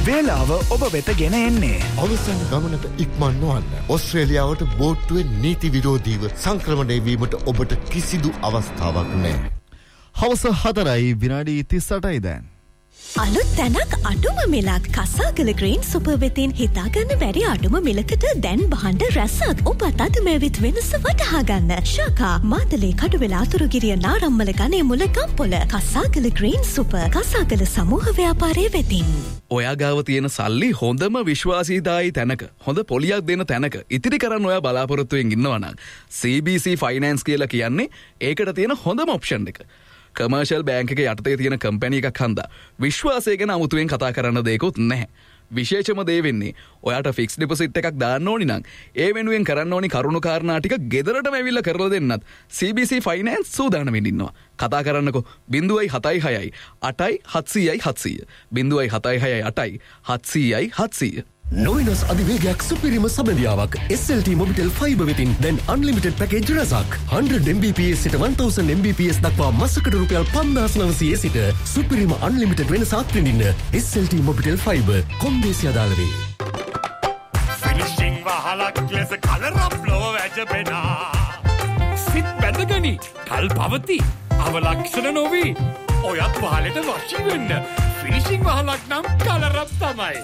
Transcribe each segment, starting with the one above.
වේලාව ඔබ වෙත ගෙන එන්නේ. අවසන් ගමනට ඉක්මන් නොවන්න. ඕස්ට්‍රේලියාවට බෝට්ටුවේ නීති විරෝධීව සංක්‍රමණය වීමට ඔබට කිසිදු අවස්ථාවක් නැහැ. හවස 4යි විනාඩි 38යි දැන්. අලුත් තැනක් අඩුම මිලක් කසාගල ග්‍රීන් සුපර් වෙතින් හිතාගන්න බැරි අඩුම මිලකට දැන් බහන්ඩ රැසක් ඔබත් අද මේවිත් වෙනස වටහා ගන්න. ශාකා මාතලේ කඩුවෙල අතුරුගිරිය නාරම්මල ගනේ මුල ගම්පොල කසාගල ග්‍රීන් සුපර් කසාගල සමූහ ව්‍යාපාරයේ වෙතින්. ඔයා ගාව තියෙන සල්ලි හොඳම විශ්වාසීදායි තැනක හොඳ පොලියක් දෙන තැනක ඉතිරි කරන්න ඔයා බලාපොරොත්තුවෙන් ඉන්නවා නම් CBC ෆයිනෑන්ස් කියලා කියන්නේ ඒකට තියෙන හොඳම ඔප්ෂන් එක. කමර්ෂල් බෑන්ක් එක යටතේ තියෙන කම්පැනි එකක් හන්දා විශ්වාසය ගැන අමුතුවෙන් කතා කරන්න දෙයක්වත් නැහැ. විශේෂම දේ වෙන්නේ ඔයාට ෆික්ස් ඩිපොසිට් එකක් දාන්න ඕනි නම් ඒ වෙනුවෙන් කරන්න ඕනි කරුණු කාරණා ටික ගෙදරටම ඇවිල්ලා කරලා දෙන්නත් CBC ෆයිනෑන්ස් සූදානම්ෙන් ඉන්නවා. කතා කරන්නකෝ 076 8යි 700යි 700 076 8යි 700යි 700. නොවිනස් අධිවේගයක් සුපිරිම සබඳියාවක් SLT මොබිටෙල් ෆයිබර් වෙතින් දැන් අන්ලිමිටඩ් පැකේජ් රසක් 100 Mbps සිට 1000 Mbps දක්වා මාසකට රුපියල් 5900 සිට සුපිරිම අන්ලිමිටඩ් වෙනසක් විඳින්න SLT මොබිටෙල් ෆයිබර් කොන්දේසි අදාළ වේ. ෆිනිෂිං වහලක් ලෙස කලරප් ලොව වැජබෙනා සිත් බැඳගනි කල් පවති අවලක්ෂණ නොවී ඔයත් වහලට වශී වෙන්න ෆිනිෂිං වහලක් නම් කලරප් තමයි.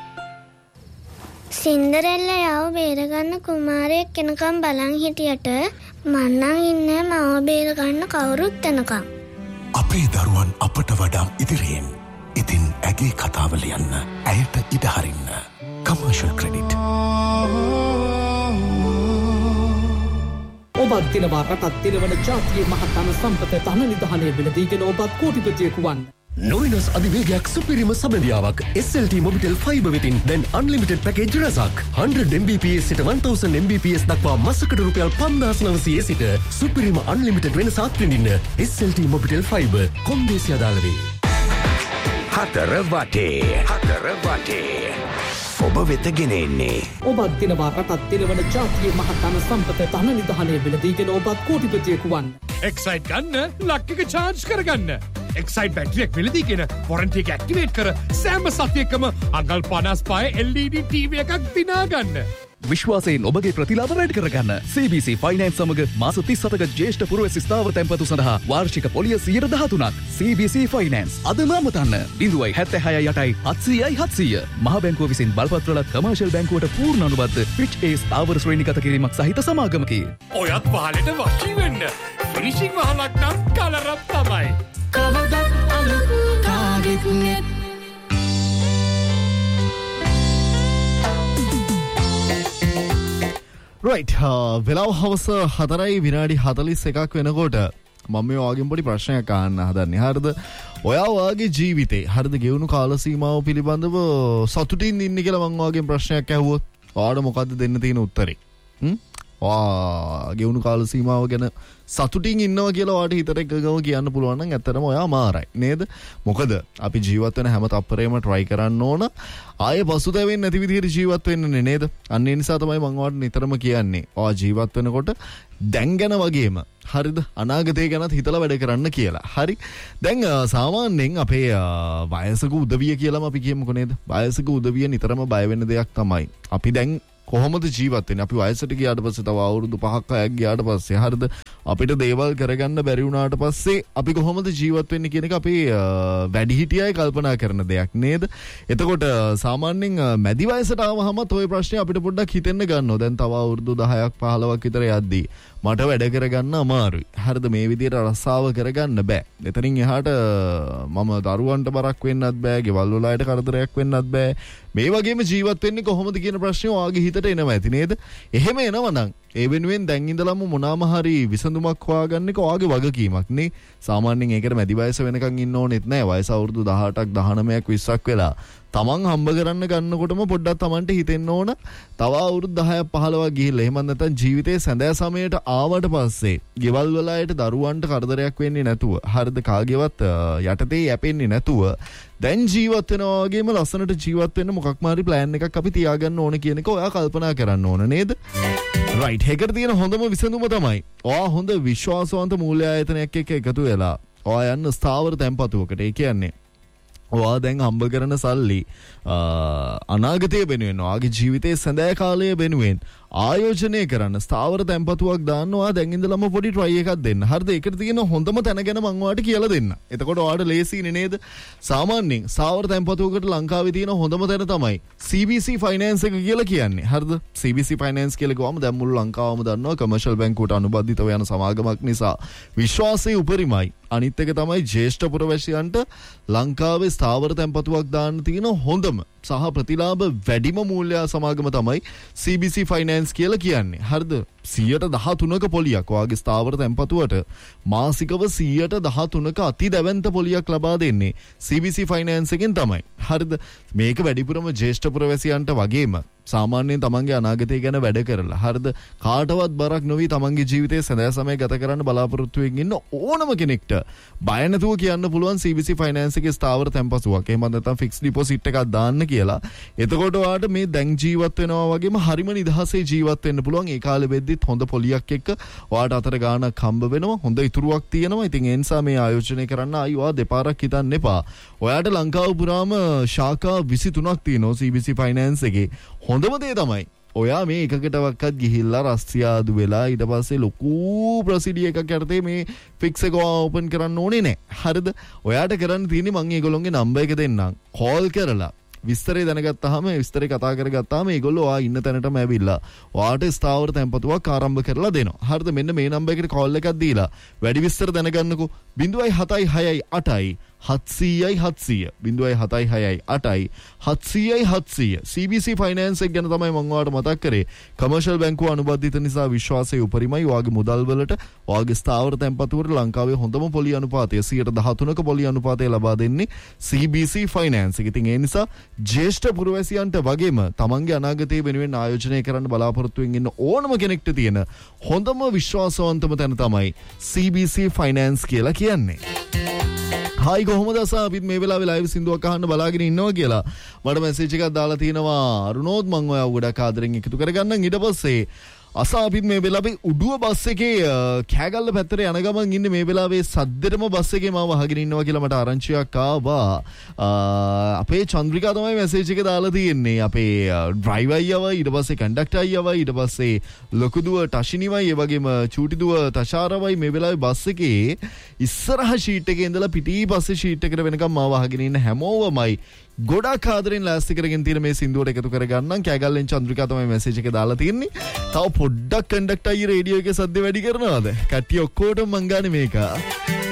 සින්දරෙල්ල යව බේරගන්න කුමාරයෙක් එනකම් බලන් හිටියට මන්නන් ඉන්නේ මව බේරගන්න කවුරුත් එනකම්. අපේ දරුවන් අපට වඩා ඉදිරියෙන්. ඉතින් ඇගේ කතාව ලියන්න. ඇයට ඉඩ හරින්න. Commercial credit. ඔබත් දිනවා රටත් දිනවන ජාතියේ මහත්ම සම්පත ධන නිධානය වෙලදීගෙන ඔබත් කෝටිපතියෙකු වන්න. නොවිනස් අධිවේගයක් සුපිරිම සබඳියාවක් SLT මොබිටෙල් ෆයිබර් වෙතින් දැන් අන්ලිමිටඩ් පැකේජ් රසක් 100 Mbps සිට 1000 Mbps දක්වා මාසකට රුපියල් 5900 සිට සුපිරිම අන්ලිමිටඩ් වෙනසක් විඳින්න SLT මොබිටෙල් ෆයිබර් කොන්දේසි අදාළ වේ. හතර වටේ ඔබ වෙත ගෙන එන්නේ. ඔබත් දිනවා රටත් දිනවන ජාතියේ මහත්ම සම්පත ධන නිධානය වෙලදීගෙන ඔබත් කෝටිපතියෙකු වන්න. එක්සයිට් ගන්න ලක් එක චාර්ජ් කරගන්න. එක්සයිට් බැටරියක් වෙලදී ගෙන වොරන්ටි එක ඇක්ටිවේට් කර සෑම සතියකම අඟල් 55 LED TV එකක් දිනා ගන්න. විශ්වාසයෙන් ඔබගේ ප්‍රතිලාභ වැඩි කරගන්න CBC ෆයිනෑන්ස් සමග මාස 37ක ජ්‍යෙෂ්ඨ පුරවැසි ස්ථාවර තැන්පතු සඳහා වාර්ෂික පොලිය 13%ක් CBC ෆයිනෑන්ස් අදම අමතන්න 076 8යි 700යි 700 මහ බැංකුව විසින් බලපත්‍රලත් කමර්ෂල් බැංකුවට පූර්ණ අනුබද්ධ ෆිච් A ස්ථාවර ශ්‍රේණිගත කිරීමක් සහිත සමාගමකි. ඔයත් වහලට වශී වෙන්න ෆිනිෂිං වහලක් නම් කලරප් තමයි. කවදත් අලුත් කාගෙත් නෙත් රයිට් වෙලාව හවස 4යි විනාඩි 41ක් වෙනකොට මම මේ වගේ පොඩි ප්‍රශ්නයක් අහන්න හදන්නේ. හරිද? ඔයා ඔයාගේ ජීවිතේ හරිද ගෙවුණු කාල සීමාව පිළිබඳව සතුටින් ඉන්නේ කියලා මම ඔයාගෙන් ප්‍රශ්නයක් ඇහුවොත් ඔයාට මොකද්ද දෙන්න තියෙන උත්තරේ? ගෙවුණු කාල සීමාව ගැන සතුටින් ඉන්නවා කියලා ඔයාට හිතට එකගම කියන්න පුළුවන් නම් ඇත්තටම ඔයා මාරයි නේද? මොකද අපි ජීවත් වෙන හැම තප්පරේම try කරන්න ඕන ආයේ පසුතැවෙන්නේ නැති විදිහට ජීවත් වෙන්නනේ නේද? අන්න ඒ නිසා තමයි මම ඔයාට නිතරම කියන්නේ. ඔයා ජීවත් වෙනකොට දැන් ගැන වගේම හරිද අනාගතය ගැනත් හිතලා වැඩ කරන්න කියලා. හරි. දැන් සාමාන්‍යයෙන් අපේ වයසක උදවිය කියලාම අපි කියමුකෝ නේද? වයසක උදවිය නිතරම බය වෙන දෙයක් තමයි. අපි දැන් කොහොමද ජීවත් වෙන්නේ? අපි වයසට ගියාට පස්සේ තව අවුරුදු 5ක් 6ක් ගියාට පස්සේ හරිද අපිට දේවල් කරගන්න බැරි වුණාට පස්සේ අපි කොහොමද ජීවත් වෙන්නේ කියන එක අපි වැඩිහිටියයි කල්පනා කරන දෙයක් නේද? එතකොට සාමාන්‍යයෙන් මැදි වයසට ආවහමත් ওই ප්‍රශ්නේ අපිට පොඩ්ඩක් හිතෙන්න ගන්නවා. දැන් තව අවුරුදු 10ක් 15ක් විතර යද්දී මට වැඩ කරගන්න අමාරුයි. හරිද? මේ විදිහට රස්සාව කරගන්න බෑ. එතනින් එහාට මම දරුවන්ට බරක් වෙන්නත් බෑ. ගෙවල් වල අයට කරදරයක් වෙන්නත් බෑ. මේ වගේම ජීවත් වෙන්නේ කොහොමද කියන ප්‍රශ්නේ ඔයාගේ හිතට එනවා ඇති නේද? එහෙම එනවනම් ඒ වෙනුවෙන් දැන් ඉඳලම මොනවාම හරි විසඳුමක් හොයාගන්න එක ඔයාගේ වගකීමක් නේ. සාමාන්‍යයෙන් ඒකට මැදි වයස වෙනකන් ඉන්න ඕනෙත් නෑ. වයස අවුරුදු 18ක් 19ක් 20ක් වෙලා තමන් හම්බ කරන්න ගන්නකොටම පොඩ්ඩක් තමන්ට හිතෙන්න ඕන තව අවුරුදු 10ක් 15ක් ගිහිල්ලා එහෙම නැත්නම් ජීවිතේ සැඳෑ සමයට ආවට පස්සේ ගෙවල් වල අයට දරුවන්ට කරදරයක් වෙන්නේ නැතුව හරිද කාගේවත් යටතේ යැපෙන්නේ නැතුව දැන් ජීවත් වෙනවා වගේම ලස්සනට ජීවත් වෙන්න මොකක්ම හරි ප්ලෑන් එකක් අපි තියාගන්න ඕන කියන එක ඔයා කල්පනා කරන්න ඕන නේද? රයිට්. ඒකට තියෙන හොඳම විසඳුම තමයි ඔයා හොඳ විශ්වාසවන්ත මූල්‍ය ආයතනයක් එක්ක එකතු වෙලා ඔයා යන්න ස්ථාවර තැන්පතුවකට. ඒ කියන්නේ ඔයා දැන් හම්බ කරන සල්ලි අනාගතය වෙනුවෙන් ඔයාගේ ජීවිතයේ සැඳෑ කාලය වෙනුවෙන් ආයෝජනය කරන්න ස්ථාවර තැන්පතුවක් දාන්න ඔයා දැන් ඉඳලම පොඩි try එකක් දෙන්න. හරිද? ඒකට තියෙන හොඳම තැන ගැන මම ඔයාලට කියලා දෙන්න. එතකොට ඔයාලට ලේසියිනේ නේද? සාමාන්‍යයෙන් ස්ථාවර තැන්පතුවකට ලංකාවේ තියෙන හොඳම තැන තමයි CBC Finance එක කියලා කියන්නේ. හරිද? CBC Finance කියලා ගියාම දැන් මුළු ලංකාවම දන්නවා කමර්ෂල් බැංකුවට අනුබද්ධිතව යන සමාගමක් නිසා විශ්වාසය උපරිමයි. අනිත් එක තමයි ජ්‍යෙෂ්ඨ පුරවැසියන්ට ලංකාවේ ස්ථාවර තැන්පතුවක් දාන්න තියෙන හොඳම සහ ප්‍රතිලාභ වැඩිම මූල්‍ය සමාගම තමයි CBC Finance කියලා කියන්නේ. හරිද? 113ක පොලියක් ඔයාගේ ස්ථාවර තැන්පතුවට මාසිකව 113ක අති දැවැන්ත පොලියක් ලබා දෙන්නේ CBC Finance එකෙන් තමයි. හරිද? මේක වැඩිපුරම ජ්‍යෙෂ්ඨ පුරවැසියන්ට වගේම සාමාන්‍යයෙන් තමන්ගේ අනාගතය ගැන වැඩ කරලා හරිද කාටවත් බරක් නොවි තමන්ගේ ජීවිතයේ සැදෑ සමය ගත කරන්න බලාපොරොත්තු වෙමින් ඉන්න ඕනම කෙනෙක්ට බය නැතුව කියන්න පුළුවන් CBC Finance එකේ ස්ථාවර තැන්පතුවක් එහෙම නැත්නම් ෆික්ස් ඩිපොසිට් එකක් දාන්න කියලා. එතකොට ඔයාලට මේ දැන් ජීවත් වෙනවා වගේම හරිම නිදහසේ ජීවත් වෙන්න පුළුවන්. ඒ කාලෙ වෙද්දිත් හොඳ පොලියක් එක්ක ඔයාලට අතර ගාණක් හම්බ වෙනවා. හොඳ ඉතුරුවක් තියෙනවා. ඉතින් ඒ නිසා මේ ආයෝජනය කරන්න ආයි ඔයා දෙපාරක් හිතන්න එපා. ඔයාලට ලංකාව පුරාම ශාඛා 23ක් තියෙනවා CBC Finance එකේ. හොඳම දේ තමයි ඔයා මේ එකකටවත් ගිහිල්ලා රස්තියාදු වෙලා ඊට පස්සේ ලොකු ප්‍රොසීඩියර් එකක් යටතේ මේ ෆික්ස් එක ඕපන් කරන්න ඕනේ නැහැ. හරිද? ඔයාට කරන්න තියෙන්නේ මම ඒගොල්ලොන්ගේ නම්බර් එක දෙන්නම්. කෝල් කරලා විස්තරේ දැනගත්තාම විස්තරේ කතා කරගත්තාම ඒගොල්ලෝ ආ ඉන්න තැනටම ඇවිල්ලා ඔයාට ස්ථාවර තැන්පතුවක් ආරම්භ කරලා දෙනවා. හරිද? මෙන්න මේ නම්බර් එකට කෝල් එකක් දීලා වැඩි විස්තර දැනගන්නකෝ. 07668 700 700 CBC Finance එක ගැන තමයි මම ඔයාලට මතක් කරේ. කමර්ෂල් බැංකුව අනුබද්ධිත නිසා විශ්වාසය උපරිමයි. ඔයාගේ මුදල් වලට ඔයාගේ ස්ථාවර තැන්පතු වලට ලංකාවේ හොඳම පොලි අනුපාතය 113ක පොලි අනුපාතය ලබා දෙන්නේ CBC Finance එක. ඉතින් ඒ නිසා ජ්‍යෙෂ්ඨ පුරවැසියන්ට වගේම තමන්ගේ අනාගතය වෙනුවෙන් ආයෝජනය කරන්න බලාපොරොත්තු වෙමින් ඉන්න ඕනම කෙනෙක්ට තියෙන හොඳම විශ්වාසවන්තම තැන තමයි CBC Finance කියලා කියන්නේ. හායි කොහොමද අසා අපිත් මේ වෙලාවේ ලයිව් සින්දුවක් අහන්න බලාගෙන ඉන්නවා කියලා මට මැසේජ් එකක් දාලා තිනවා අරුණෝත් මම ඔයාව ගොඩක් ආදරෙන් එකතු කරගන්නම්. ඊට පස්සේ අසා අපිත් මේ වෙලාවේ උඩුව බස් එකේ කෑගල්ල පැත්තට යන ගමන් ඉන්නේ මේ වෙලාවේ සද්දෙටම බස් එකේ මාව අහගෙන ඉන්නවා කියලා මට ආරංචියක් ආවා. අපේ චන්ද්‍රිකා තමයි මැසේජ් එක දාලා තියෙන්නේ. අපේ ඩ්‍රයිවර් අයියව ඊට පස්සේ කන්ඩක්ටර් අයියව ඊට පස්සේ ලොකු දුව ටෂිනිවයි ඒ වගේම චූටි දුව තෂාරවයි මේ වෙලාවේ බස් එකේ ඉස්සරහ ෂීට් එකේ ඉඳලා පිටිපස්සේ ෂීට් එකට වෙනකම් මාව අහගෙන ඉන්න හැමෝවමයි ගොඩක් ආදරෙන් ලෑස්ති කරගෙන තියෙන මේ සින්දුවට එකතු කරගන්නම්. කෑගල්ලෙන් චන්ද්‍රිකා තමයි මැසේජ් එක දාලා තියෙන්නේ. තව පොඩ්ඩක් කන්ඩක්ටර් අයියේ රේඩියෝ එකේ සද්ද වැඩි කරනවද? කට්ටිය ඔක්කොටම මං ගානේ මේක.